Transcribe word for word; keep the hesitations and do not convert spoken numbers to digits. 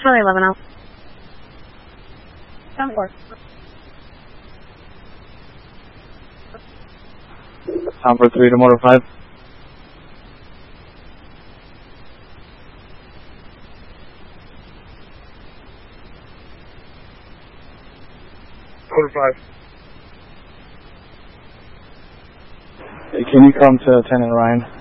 Charlie eleven out. ten four. Number three to motor five. Motor five. Hey, can you come to Lieutenant Ryan?